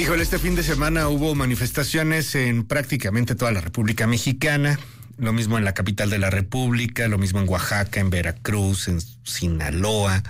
Híjole, este fin de semana hubo manifestaciones en prácticamente toda la República Mexicana, lo mismo en la capital de la República, lo mismo en Oaxaca, en Veracruz, en Sinaloa,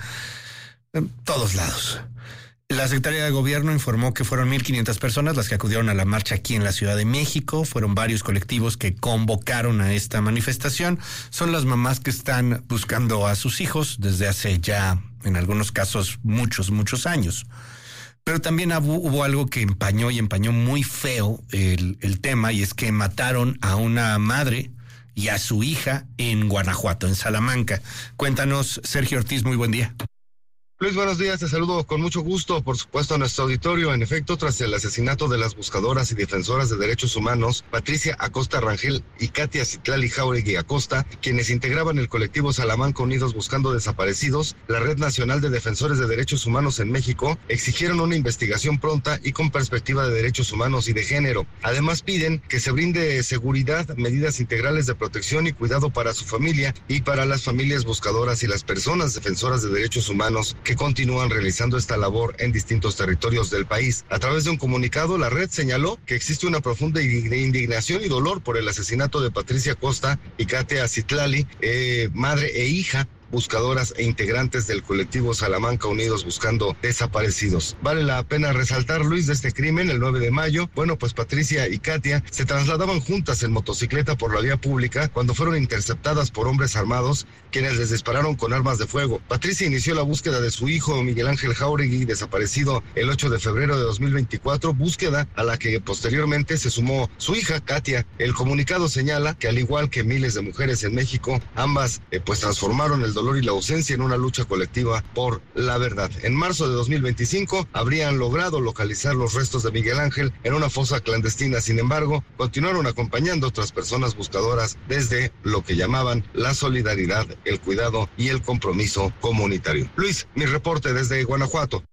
en todos lados. La Secretaría de Gobierno informó que fueron 1,500 personas las que acudieron a la marcha aquí en la Ciudad de México. Fueron varios colectivos que convocaron a esta manifestación. Son las mamás que están buscando a sus hijos desde hace ya, en algunos casos, muchos años. Pero también hubo algo que empañó muy feo el tema, y es que mataron a una madre y a su hija en Guanajuato, en Salamanca. Cuéntanos, Sergio Ortiz, muy buen día. Luis, buenos días, te saludo con mucho gusto, por supuesto, a nuestro auditorio. En efecto, tras el asesinato de las buscadoras y defensoras de derechos humanos, Patricia Acosta Rangel y Katia Citlali Jáuregui Acosta, quienes integraban el colectivo Salamanca Unidos Buscando Desaparecidos, la Red Nacional de Defensores de Derechos Humanos en México, exigieron una investigación pronta y con perspectiva de derechos humanos y de género. Además, piden que se brinde seguridad, medidas integrales de protección y cuidado para su familia y para las familias buscadoras y las personas defensoras de derechos humanos que continúan realizando esta labor en distintos territorios del país. A través de un comunicado, la red señaló que existe una profunda indignación y dolor por el asesinato de Patricia Acosta y Katia Citlali, madre e hija, buscadoras e integrantes del colectivo Salamanca Unidos Buscando Desaparecidos. Vale la pena resaltar, Luis, de este crimen, el 9 de mayo, pues Patricia y Katia se trasladaban juntas en motocicleta por la vía pública cuando fueron interceptadas por hombres armados, quienes les dispararon con armas de fuego. Patricia inició la búsqueda de su hijo Miguel Ángel Jáuregui, desaparecido el 8 de febrero de 2024, búsqueda a la que posteriormente se sumó su hija Katia. El comunicado señala que, al igual que miles de mujeres en México, ambas transformaron el dolor y la ausencia en una lucha colectiva por la verdad. En marzo de 2025 habrían logrado localizar los restos de Miguel Ángel en una fosa clandestina. Sin embargo, continuaron acompañando a otras personas buscadoras desde lo que llamaban la solidaridad, el cuidado y el compromiso comunitario. Luis, mi reporte desde Guanajuato.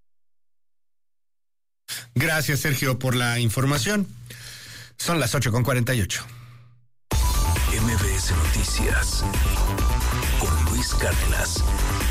Gracias, Sergio, por la información. Son las 8:48. MBS Noticias con Luis Cárdenas.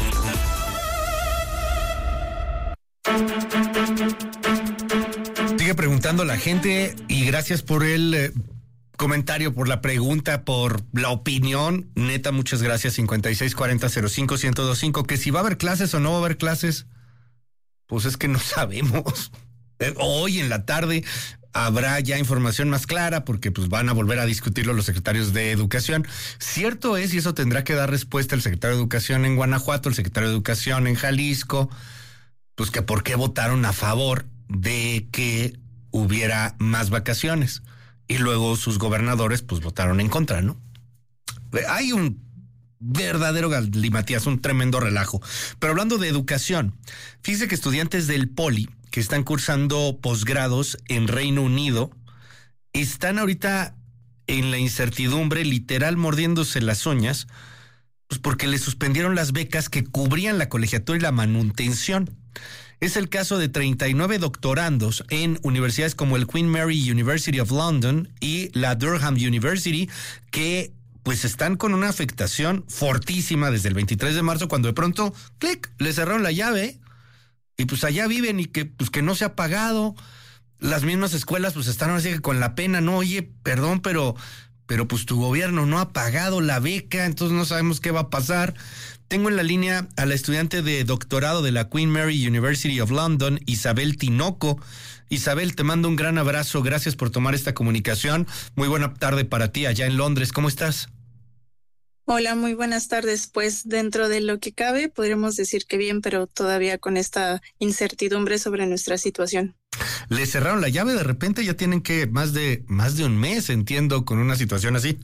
Sigue preguntando la gente, y gracias por el comentario, por la pregunta, por la opinión. Neta, muchas gracias. 5640-05-1025. Que si va a haber clases o no va a haber clases, pues es que no sabemos. Hoy en la tarde habrá ya información más clara, porque pues van a volver a discutirlo los secretarios de Educación. Cierto es, y eso tendrá que dar respuesta el secretario de Educación en Guanajuato, el secretario de Educación en Jalisco, pues que por qué votaron a favor de que hubiera más vacaciones, y luego sus gobernadores pues votaron en contra, ¿no? Hay un verdadero galimatías, un tremendo relajo. Pero hablando de educación, fíjese que estudiantes del Poli que están cursando posgrados en Reino Unido están ahorita en la incertidumbre, literal mordiéndose las uñas, pues porque les suspendieron las becas que cubrían la colegiatura y la manutención. Es el caso de 39 doctorandos en universidades como el Queen Mary University of London y la Durham University, que pues están con una afectación fortísima desde el 23 de marzo, cuando de pronto, clic, les cerraron la llave. Y pues allá viven y que no se ha pagado. Las mismas escuelas pues están así que con la pena, no, oye, perdón, pero pues tu gobierno no ha pagado la beca, entonces no sabemos qué va a pasar. Tengo en la línea a la estudiante de doctorado de la Queen Mary University of London, Isabel Tinoco. Isabel, te mando un gran abrazo, gracias por tomar esta comunicación. Muy buena tarde para ti allá en Londres, ¿cómo estás? Hola, muy buenas tardes. Pues dentro de lo que cabe, podríamos decir que bien, pero todavía con esta incertidumbre sobre nuestra situación. Le cerraron la llave de repente, ya tienen que más de un mes, entiendo, con una situación así.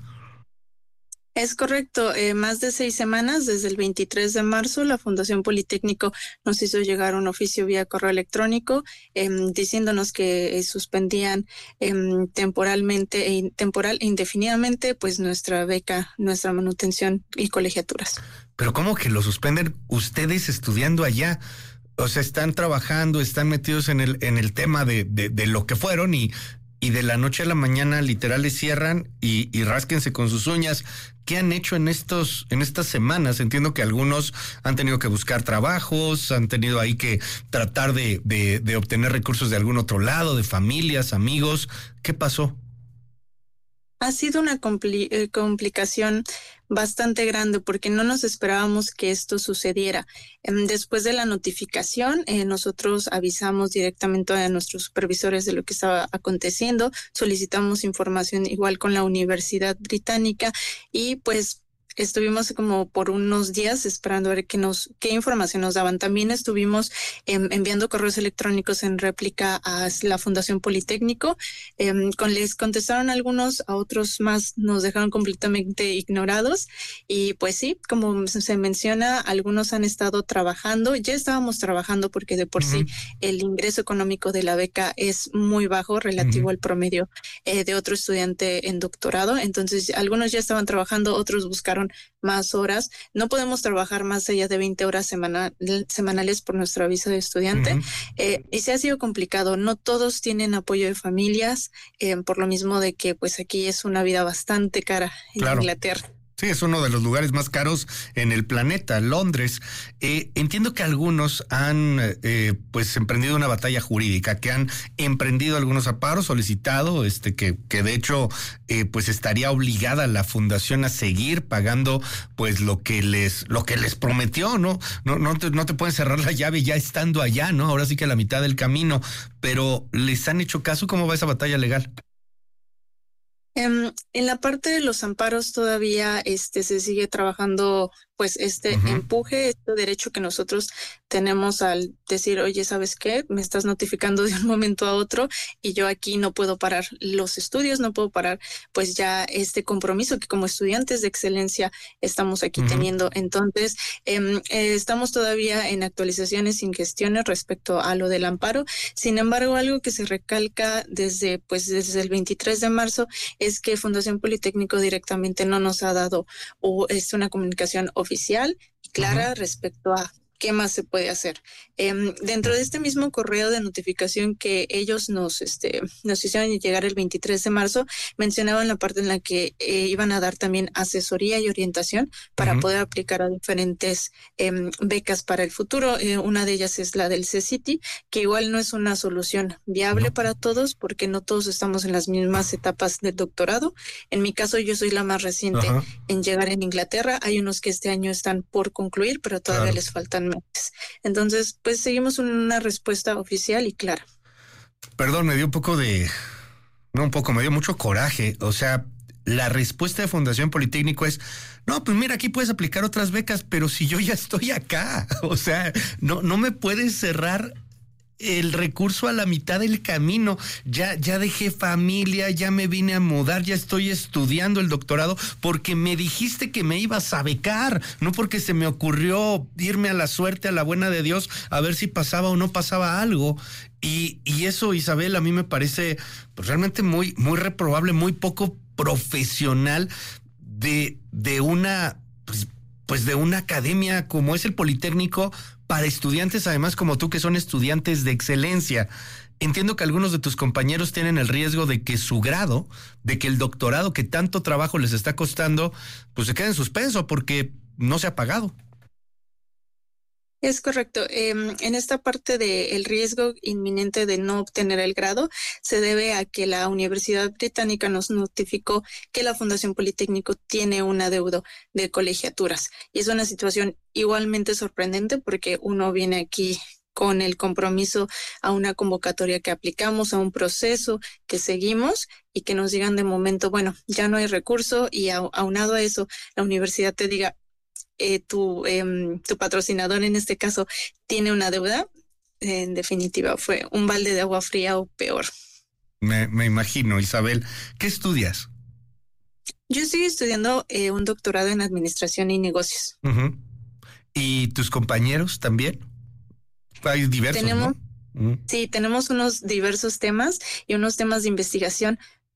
Es correcto, más de 6 semanas, desde el 23 de marzo, la Fundación Politécnico nos hizo llegar un oficio vía correo electrónico diciéndonos que suspendían temporal e indefinidamente pues nuestra beca, nuestra manutención y colegiaturas. Pero ¿cómo que lo suspenden ustedes estudiando allá? O sea, están trabajando, están metidos en el tema de lo que fueron y y de la noche a la mañana literal les cierran y rásquense con sus uñas. ¿Qué han hecho en estas semanas? Entiendo que algunos han tenido que buscar trabajos, han tenido ahí que tratar de obtener recursos de algún otro lado, de familias, amigos. ¿Qué pasó? Ha sido una complicación bastante grande porque no nos esperábamos que esto sucediera. Después de la notificación, nosotros avisamos directamente a nuestros supervisores de lo que estaba aconteciendo, solicitamos información igual con la Universidad Británica y pues estuvimos como por unos días esperando a ver qué información nos daban. También estuvimos enviando correos electrónicos en réplica a la Fundación Politécnico. Les contestaron algunos, a otros más nos dejaron completamente ignorados. Y pues sí, como se menciona, algunos han estado trabajando. Ya estábamos trabajando porque de por sí el ingreso económico de la beca es muy bajo relativo al promedio de otro estudiante en doctorado. Entonces, algunos ya estaban trabajando, otros buscaron más horas. No podemos trabajar más allá de 20 horas semanales por nuestra visa de estudiante. Y se ha sido complicado. No todos tienen apoyo de familias, por lo mismo de que pues aquí es una vida bastante cara en Inglaterra. Sí, es uno de los lugares más caros en el planeta, Londres. Entiendo que algunos han pues emprendido una batalla jurídica, que han emprendido algunos amparos, solicitado, que de hecho pues estaría obligada la fundación a seguir pagando pues lo que les prometió, ¿no? No te pueden cerrar la llave ya estando allá, ¿no? Ahora sí que a la mitad del camino, pero ¿les han hecho caso? ¿Cómo va esa batalla legal? En la parte de los amparos todavía se sigue trabajando pues empuje, este derecho que nosotros tenemos al decir, oye, ¿sabes qué? Me estás notificando de un momento a otro y yo aquí no puedo parar los estudios, no puedo parar pues ya este compromiso que como estudiantes de excelencia estamos aquí teniendo. Entonces, estamos todavía en actualizaciones sin gestiones respecto a lo del amparo. Sin embargo, algo que se recalca desde el 23 de marzo es que Fundación Politécnico directamente no nos ha dado una comunicación oficial y clara respecto a qué más se puede hacer. Dentro de este mismo correo de notificación que ellos nos hicieron llegar el 23 de marzo, mencionaban la parte en la que iban a dar también asesoría y orientación para poder aplicar a diferentes becas para el futuro. Una de ellas es la del CCT, que igual no es una solución viable para todos porque no todos estamos en las mismas etapas del doctorado. En mi caso, yo soy la más reciente en llegar en Inglaterra. Hay unos que este año están por concluir, pero todavía les faltan meses. Entonces, pues seguimos una respuesta oficial y clara. Perdón, me dio me dio mucho coraje. O sea, la respuesta de Fundación Politécnico es, no, pues mira, aquí puedes aplicar otras becas, pero si yo ya estoy acá, o sea, no me puedes cerrar el recurso a la mitad del camino. Ya dejé familia, ya me vine a mudar, ya estoy estudiando el doctorado porque me dijiste que me ibas a becar, no porque se me ocurrió irme a la suerte, a la buena de Dios, a ver si pasaba o no pasaba algo. Y eso, Isabel, a mí me parece pues, realmente muy, muy reprobable, muy poco profesional de una pues de una academia como es el Politécnico, para estudiantes además como tú que son estudiantes de excelencia. Entiendo que algunos de tus compañeros tienen el riesgo de que su grado, de que el doctorado que tanto trabajo les está costando, pues se quede en suspenso porque no se ha pagado. Es correcto. En esta parte del riesgo inminente de no obtener el grado, se debe a que la Universidad Británica nos notificó que la Fundación Politécnico tiene un adeudo de colegiaturas. Y es una situación igualmente sorprendente porque uno viene aquí con el compromiso a una convocatoria que aplicamos, a un proceso que seguimos y que nos digan de momento, bueno, ya no hay recurso y aunado a eso, la universidad te diga, tu patrocinador en este caso tiene una deuda. En definitiva fue un balde de agua fría o peor. Me imagino. Isabel, ¿qué estudias? Yo estoy estudiando un doctorado en administración y negocios. ¿Y tus compañeros también? Hay diversos, ¿no? Sí, tenemos unos diversos temas y unos temas de investigación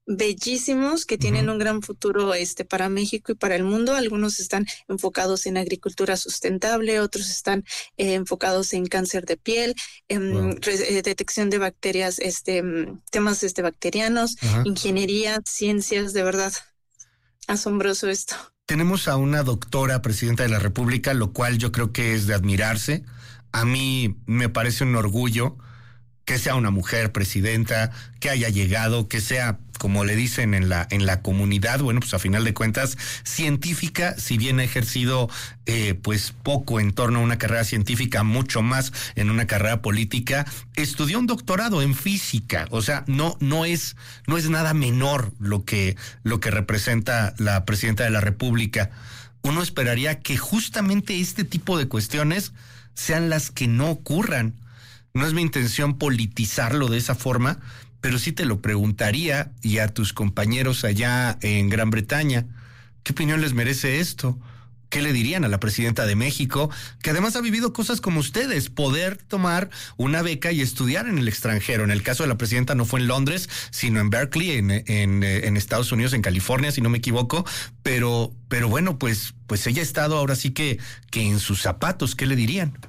bellísimos que tienen un gran futuro para México y para el mundo. Algunos están enfocados en agricultura sustentable, otros están enfocados en cáncer de piel, detección de bacterias, temas bacterianos, ingeniería, ciencias, de verdad. Asombroso esto. Tenemos a una doctora presidenta de la República, lo cual yo creo que es de admirarse. A mí me parece un orgullo que sea una mujer presidenta, que haya llegado, que sea, como le dicen en la comunidad, bueno, pues a final de cuentas, científica, si bien ha ejercido pues poco en torno a una carrera científica, mucho más en una carrera política, estudió un doctorado en física, o sea, no es nada menor lo que representa la presidenta de la República. Uno esperaría que justamente este tipo de cuestiones sean las que no ocurran. No es mi intención politizarlo de esa forma, pero sí te lo preguntaría, y a tus compañeros allá en Gran Bretaña, ¿qué opinión les merece esto? ¿Qué le dirían a la presidenta de México, que además ha vivido cosas como ustedes, poder tomar una beca y estudiar en el extranjero? En el caso de la presidenta no fue en Londres, sino en Berkeley, en Estados Unidos, en California, si no me equivoco, pero bueno, pues ella ha estado ahora sí que en sus zapatos. ¿Qué le dirían?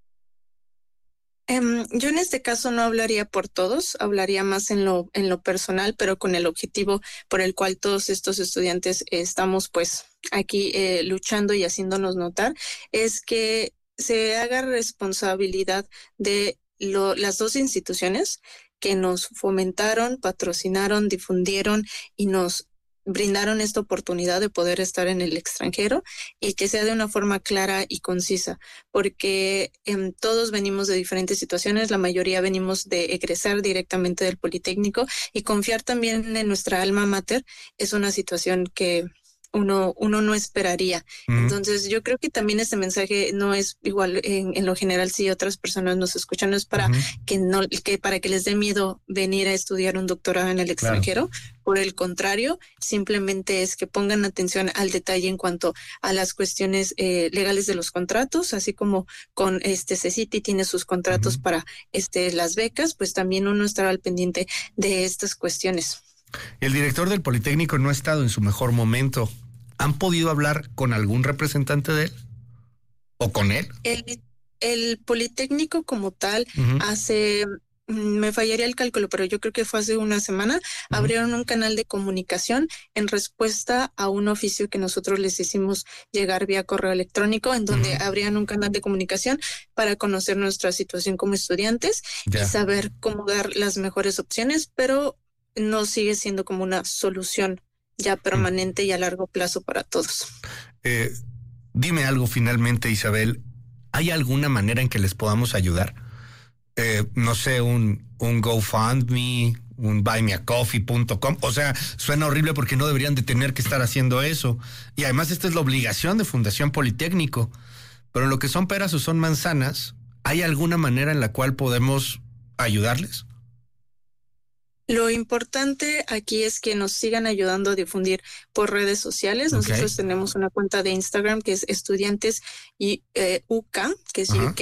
Yo en este caso no hablaría por todos, hablaría más en lo personal, pero con el objetivo por el cual todos estos estudiantes estamos pues aquí luchando y haciéndonos notar, es que se haga responsabilidad de las dos instituciones que nos fomentaron, patrocinaron, difundieron y nos brindaron esta oportunidad de poder estar en el extranjero, y que sea de una forma clara y concisa, porque todos venimos de diferentes situaciones, la mayoría venimos de egresar directamente del Politécnico, y confiar también en nuestra alma mater es una situación que uno no esperaría. Entonces yo creo que también este mensaje no es igual en lo general, si otras personas nos escuchan, no es para para que les dé miedo venir a estudiar un doctorado en el extranjero. Por el contrario, simplemente es que pongan atención al detalle en cuanto a las cuestiones legales de los contratos, así como con CECITI tiene sus contratos para las becas, pues también uno estará al pendiente de estas cuestiones. El director del Politécnico no ha estado en su mejor momento. ¿Han podido hablar con algún representante de él? ¿O con él? El Politécnico como tal hace... Me fallaría el cálculo, pero yo creo que fue hace una semana, abrieron un canal de comunicación en respuesta a un oficio que nosotros les hicimos llegar vía correo electrónico, en donde abrían un canal de comunicación para conocer nuestra situación como estudiantes y saber cómo dar las mejores opciones, pero no sigue siendo como una solución ya permanente y a largo plazo para todos. Dime algo finalmente, Isabel. ¿Hay alguna manera en que les podamos ayudar? No sé, un GoFundMe, un buymeacoffee.com. O sea, suena horrible porque no deberían de tener que estar haciendo eso. Y además esta es la obligación de Fundación Politécnico. Pero lo que son peras o son manzanas, ¿hay alguna manera en la cual podemos ayudarles? Lo importante aquí es que nos sigan ayudando a difundir por redes sociales. Nosotros tenemos una cuenta de Instagram que es Estudiantes UK, que es UK.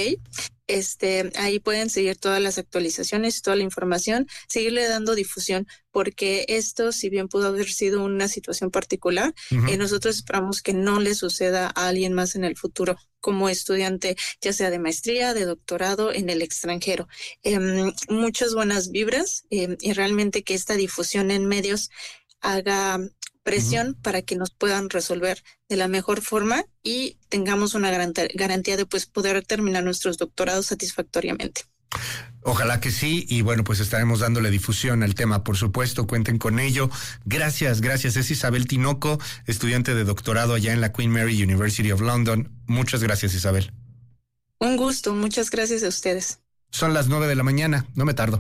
Ahí pueden seguir todas las actualizaciones, toda la información, seguirle dando difusión, porque esto, si bien pudo haber sido una situación particular, nosotros esperamos que no le suceda a alguien más en el futuro como estudiante, ya sea de maestría, de doctorado en el extranjero. Muchas buenas vibras y realmente que esta difusión en medios haga presión para que nos puedan resolver de la mejor forma y tengamos una garantía de pues poder terminar nuestros doctorados satisfactoriamente. Ojalá que sí, y bueno, pues estaremos dándole difusión al tema, por supuesto, cuenten con ello. Gracias. Es Isabel Tinoco, estudiante de doctorado allá en la Queen Mary University of London. Muchas gracias, Isabel. Un gusto, muchas gracias a ustedes. Son las 9 de la mañana, no me tardo.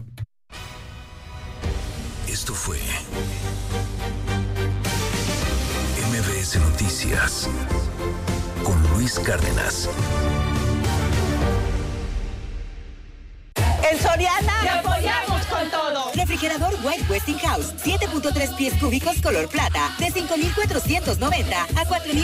Esto fue MBS Noticias con Luis Cárdenas. En Soriana ¡te apoyamos con todo! Refrigerador White Westinghouse, 7.3 pies cúbicos color plata, de 5,490 a 4,000